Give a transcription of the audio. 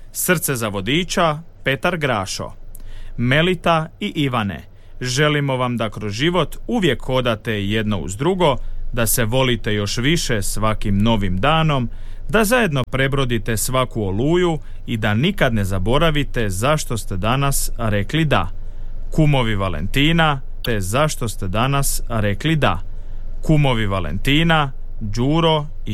Srce za vodiča Petar Grašo. Melita i Ivane, želimo vam da kroz život uvijek hodate jedno uz drugo, da se volite još više svakim novim danom, da zajedno prebrodite svaku oluju i da nikad ne zaboravite zašto ste danas rekli da. Kumovi Valentina, te zašto ste danas rekli da. Kumovi Valentina, Đuro i